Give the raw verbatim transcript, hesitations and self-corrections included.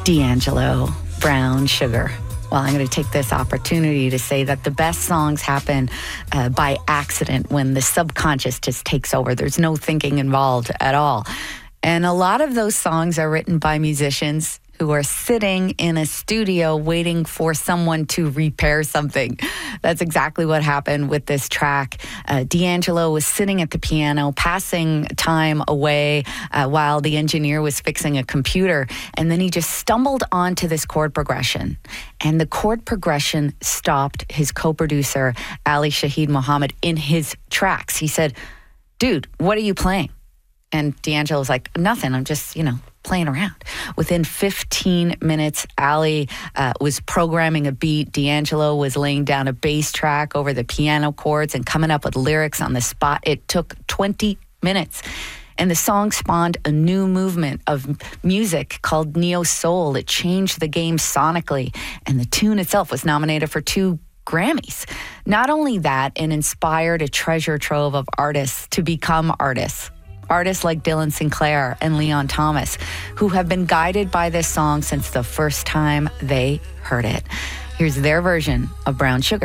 D'Angelo, Brown Sugar. Well, I'm going to take this opportunity to say that the best songs happen uh, by accident when the subconscious just takes over. There's no thinking involved at all. And a lot of those songs are written by musicians who are sitting in a studio waiting for someone to repair something. That's exactly what happened with this track. Uh, D'Angelo was sitting at the piano, passing time away uh, while the engineer was fixing a computer. And then he just stumbled onto this chord progression. And the chord progression stopped his co-producer, Ali Shaheed Muhammad, in his tracks. He said, "Dude, what are you playing?" And D'Angelo was like, "Nothing, I'm just, you know, playing around." Within fifteen minutes, Ali uh, was programming a beat. D'Angelo was laying down a bass track over the piano chords and coming up with lyrics on the spot. It took twenty minutes. And the song spawned a new movement of music called Neo Soul. It changed the game sonically. And the tune itself was nominated for two Grammys. Not only that, it inspired a treasure trove of artists to become artists. Artists like Dylan Sinclair and Leon Thomas, who have been guided by this song since the first time they heard it. Here's their version of Brown Sugar.